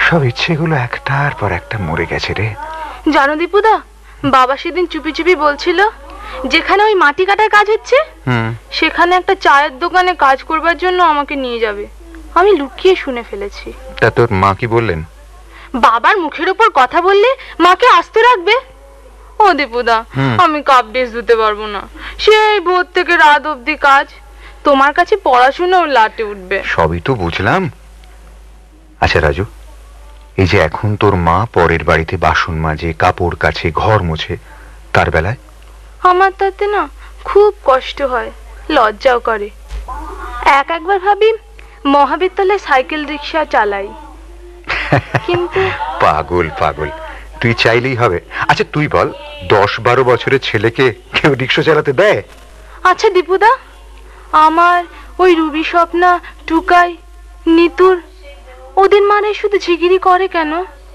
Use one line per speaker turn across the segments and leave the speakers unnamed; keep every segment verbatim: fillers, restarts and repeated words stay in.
সব ইচ্ছেগুলো একটার পর একটা মরে গেছে রে।
জানো দীপুদা, বাবা সেদিন চুপি চুপি বলছিল যেখানে ওই মাটি কাটার কাজ হচ্ছে সেখানে একটা চায়ের দোকানে কাজ করবার জন্য আমাকে নিয়ে যাবে। আমি লুকিয়ে শুনে ফেলেছি।
তা তোর মা কি বললেন?
বাবার মুখের উপর কথা বললে মাকে আস্তে রাখবে। ও দীপুদা, আমি কাপ ডিশ ধুতে পারবো না। সেই ভোর থেকে রাত অবধি কাজ, তোমার কাছে পড়াশোনাও লাটে উঠবে।
সবই তো বুঝলাম। আচ্ছা রাজু, এই যে এখন তোর মা পরের বাড়িতে বাসন মাজে, কাপড় কাচে, ঘর মোছে, তার বেলায়
আমার তাতে না খুব কষ্ট হয়, লজ্জাও করে। এক একবার ভাবি মহাবিদ্যালয়ে সাইকেল রিক্সা চালাই, কিন্তু
পাগল পাগল, তুই চাইলেই হবে। আচ্ছা তুই বল, দশ বারো বছরের ছেলেকে কেউ রিক্সা চালাতে দেয়?
আচ্ছা দীপুদা, আমার ওই রুবি, স্বপ্না, টুকাই, নিতুর, ওদের মানে শুধু ঝিগিরি করে কেন?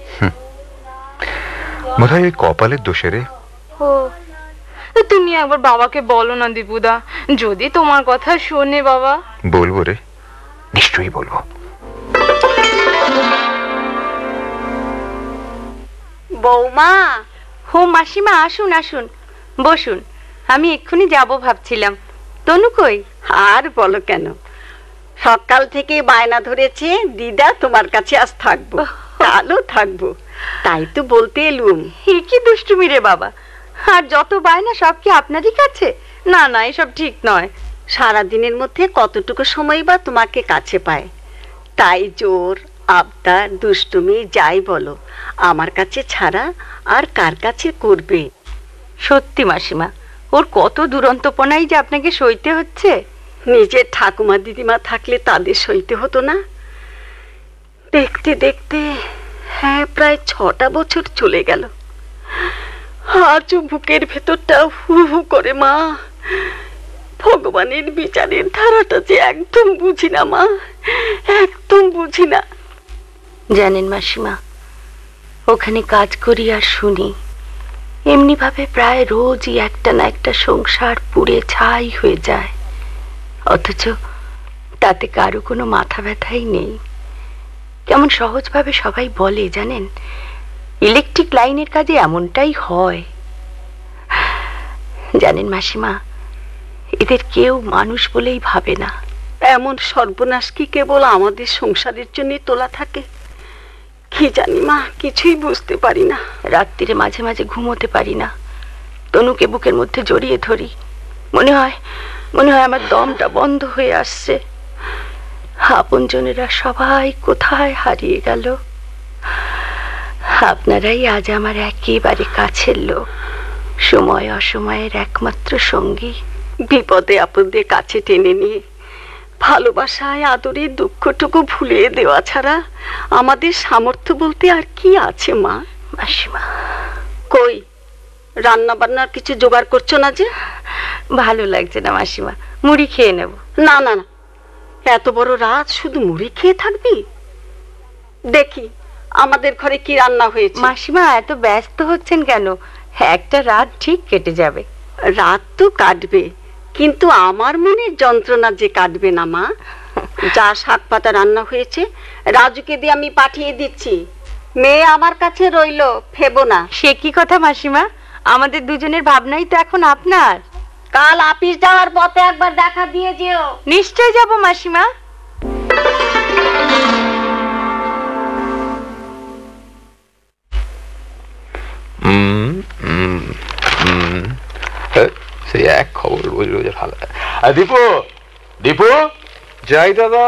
মনে হয় ওই কপালের দোষে রে।
ও, তুমি একবার বাবাকে বলো না দীপুদা, যদি তোমার কথা শোনে। বাবা
বলবো রে, নিশ্চয়ই বলবো।
বৌমা। হো মাসিমা, আসুন আসুন, বসুন। আমি এক্ষুনি যাব ভাবছিলাম। তনু কই? আর বলো কেন, সকাল থেকে বায়না ধরেছে দিদা তোমার কাছে আজ থাকবো, কালও থাকবো, তাই তো বলতে এলুম। কি দুষ্টুমি রে বাবা, আর যত বায়না সব কি আপনারই কাছে? না না, এসব ঠিক নয়। সারাদিনের মধ্যে কতটুকু সময় বা তোমাকে কাছে পায়, তাই জোর, আবদার, দুষ্টুমি যাই বলো আমার কাছে ছাড়া আর কার কাছে করবে? সত্যি মাসিমা, ওর কত দুরন্তপনাই যে আপনাকে সইতে হচ্ছে। নিজের ঠাকুমা দিদিমা থাকলে তাদের সইতে হতো না? দেখতে দেখতে হ্যাঁ প্রায় ছটা বছর চলে গেল, আজও বুকের ভেতরটা হু হু করে। মা, ভগবানের বিচারের ধারাটা যে একদম বুঝি না মা, একদম বুঝি না। জানেন মাসিমা, ওখানে কাজ করি আর শুনি এমনি ভাবে প্রায় রোজই একটা না একটা সংসার পুড়ে ছাই হয়ে যায়, অথচ তাতে কারো কোনো মাথা ব্যথাই নেই। কেমন সহজভাবে সবাই বলে জানেন, ইলেকট্রিক লাইনের কাজে এমনটাই হয়। জানেন মাসিমা, এদের কেউ মানুষ বলেই ভাবে না। এমন সর্বনাশ কি কেবল আমাদের সংসারের জন্য তোলা থাকে? কি জানি মা, কিছুই বুঝতে পারি না। রাত্রিরে মাঝে মাঝে ঘুমোতে পারি না, তনুকে বুকের মধ্যে জড়িয়ে ধরি, মনে হয় মনে হয় আমার দমটা বন্ধ হয়ে আসছে। আপনজনেরা সবাই কোথায় হারিয়ে গেল। আপনারাই আজ আমার একেবারে কাছের লোক, সময় অসময়ের একমাত্র সঙ্গী। বিপদে আপদে কাছে টেনে নিয়ে ভালোবাসায় আদরে দুঃখটুকু ভুলিয়ে দেওয়া ছাড়া আমাদের সামর্থ্য বলতে আর কি আছে মা? মাসিমা কই, রান্না বান্নার কিছু জোগাড় করছো না যে? ভালো লাগছে না মাসিমা, মুড়ি খেয়ে নেব। না না না, এত বড় রাত শুধু মুড়ি খেয়ে থাকবি? দেখি আমাদের ঘরে কি রান্না হয়েছে। মাসিমা এত ব্যস্ত হচ্ছেন কেন? একটা রাত ঠিক কেটে যাবে। রাত তো কাটবে, কিন্তু আমার মনের যন্ত্রণা যে কাটবে না মা। যা শাক পাতা রান্না হয়েছে রাজুকে দিয়ে আমি পাঠিয়ে দিচ্ছি, মেয়ে আমার কাছে রইল, ফেবো না। সে কি কথা মাসিমা, আমাদের দুজনের ভাবনাই তো এখন আপনার। কাল অফিস যাওয়ার পথে একবার দেখা দিয়ে যেও। নিশ্চয় যাব মাসিমা।
সেই এক খবর রোজ রোজ ভালো। দীপু, দীপু যাই দাদা।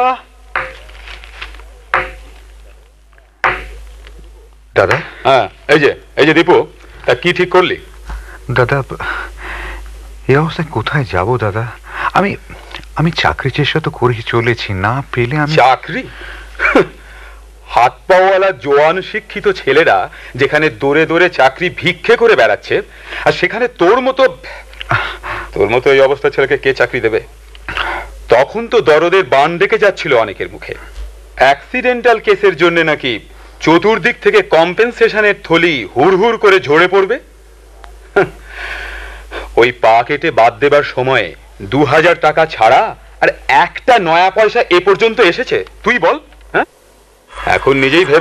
দাদা,
হ্যাঁ এই যে এই যে দীপু, তা কি ঠিক করলি?
দাদা এই অবস্থায় কোথায় যাব দাদা? আমি আমি চাকরি চেষ্টা তো করে চলেছি, না পেলে আমি।
চাকরি? হাত পাওয়ালা জোয়ান শিক্ষিত ছেলেরা যেখানে দৌড়ে দৌড়ে চাকরি ভিক্ষে করে বেড়াচ্ছে, আর সেখানে তোর মতো তোর মতো এই অবস্থা ছেলেকে কে চাকরি দেবে? তখন তো দরদের বান ডেকে যাচ্ছিল অনেকের মুখে। অ্যাক্সিডেন্টাল কেসের জন্য নাকি চতুর্দিক থেকে কম্পেনসেশনের থলি হুড় হুড় করে ঝরে পড়বে। ওই পা কেটে বাদ দেবার সময়ে দু হাজার টাকা ছাড়া আর একটা নয়া পয়সা এ পর্যন্ত এসেছে? তুই বল। হ্যাঁ, এখন নিজেই ভেবে